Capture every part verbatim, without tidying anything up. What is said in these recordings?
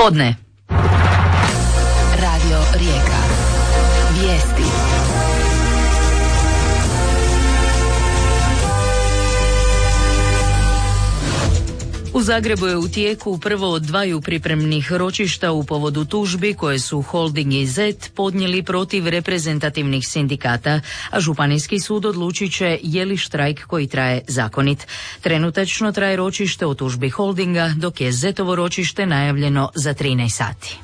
Podne. Radio Rijeka. Vijesti. U Zagrebu je u tijeku prvo od dvaju pripremnih ročišta u povodu tužbi koje su Holding i Zet podnijeli protiv reprezentativnih sindikata, a Županijski sud odlučit će je li štrajk koji traje zakonit. Trenutačno traje ročište o tužbi Holdinga, dok je Zetovo ročište najavljeno za trinaest sati.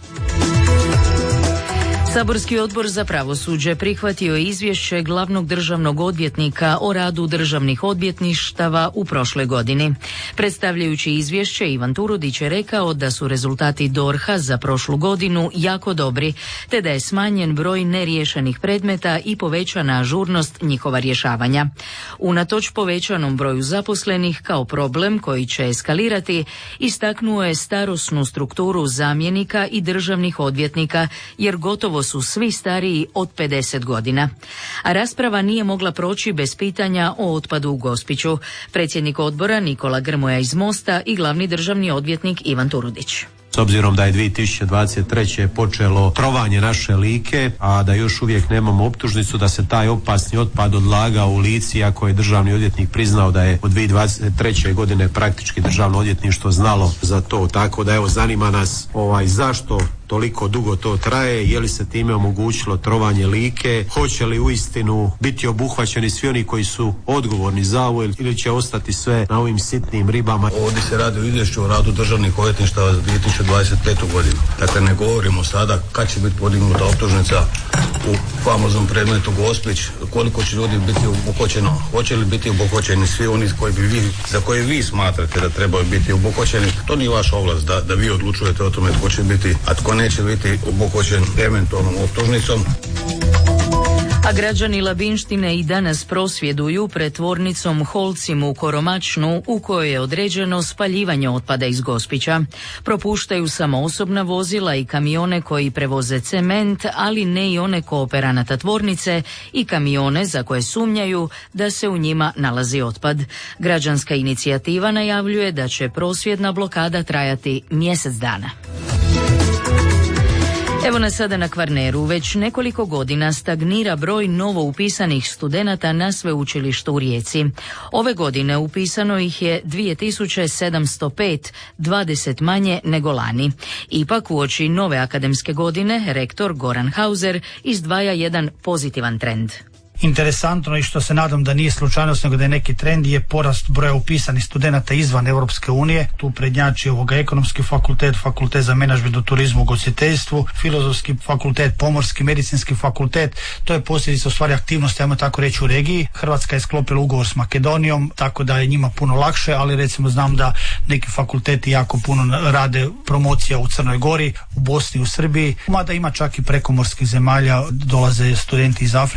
Saborski odbor za pravosuđe prihvatio je izvješće glavnog državnog odvjetnika o radu državnih odvjetništava u prošloj godini. Predstavljajući izvješće, Ivan Turudić je rekao da su rezultati D O R H-a za prošlu godinu jako dobri, te da je smanjen broj neriješenih predmeta i povećana ažurnost njihova rješavanja. Unatoč povećanom broju zaposlenih kao problem koji će eskalirati, istaknuo je starosnu strukturu zamjenika i državnih odvjetnika, jer gotovo su svi stariji od pedeset godina. A rasprava nije mogla proći bez pitanja o otpadu u Gospiću. Predsjednik odbora Nikola Grmoja iz Mosta i glavni državni odvjetnik Ivan Turudić. S obzirom da je dvije tisuće dvadeset treće počelo trovanje naše Like, a da još uvijek nemamo optužnicu da se taj opasni otpad odlagao u Lici, iako je državni odvjetnik priznao da je od dvije tisuće dvadeset treće godine praktički državno odvjetništvo znalo za to. Tako da evo, zanima nas ovaj zašto toliko dugo to traje, je li se time omogućilo trovanje Like, hoće li uistinu biti obuhvaćeni svi oni koji su odgovorni za ovo ili će ostati sve na ovim sitnim ribama. Ovdje se radi o izvješću o radu državnih odvjetništava za dvije tisuće dvadeset petu godinu. Dakle, ne govorimo sada kad će biti podignuta optužnica u famoznom predmetu Gospić, koliko će ljudi biti obuhvaćeno, hoće li biti obuhvaćeni svi oni koji bi vi, za koje vi smatrate da trebaju biti obuhvaćeni. To nije vaša ovlast da, da vi odlučujete o tome tko će biti, a tko neće biti obuhvaćen eventualnom optužnicom. A građani Labinštine i danas prosvjeduju pred tvornicom Holcim u Koromačnu, u kojoj je određeno spaljivanje otpada iz Gospića. Propuštaju samo osobna vozila i kamione koji prevoze cement, ali ne i one kooperanata tvornice i kamione za koje sumnjaju da se u njima nalazi otpad. Građanska inicijativa najavljuje da će prosvjedna blokada trajati mjesec dana. Evo nas sada na Kvarneru. Već nekoliko godina stagnira broj novo upisanih studenata na sveučilištu u Rijeci. Ove godine upisano ih je dvije tisuće sedamsto pet, dvadeset manje nego lani. Ipak uoči nove akademske godine rektor Goran Hauser izdvaja jedan pozitivan trend. Interesantno i što se nadam da nije slučajnost nego da je neki trend je porast broja upisanih studenata izvan Europske unije. Tu prednjači ovoga ekonomski fakultet, fakultet za menadžment u turizmu, ugostiteljstvu, filozofski fakultet, pomorski, medicinski fakultet. To je posljedica u stvari aktivnosti, ajmo tako reći, u regiji. Hrvatska je sklopila ugovor s Makedonijom, tako da je njima puno lakše, ali recimo znam da neki fakulteti jako puno rade promocija u Crnoj Gori, u Bosni, u Srbiji, mada ima čak i prekomorskih zemalja, dolaze studenti iz Afrike.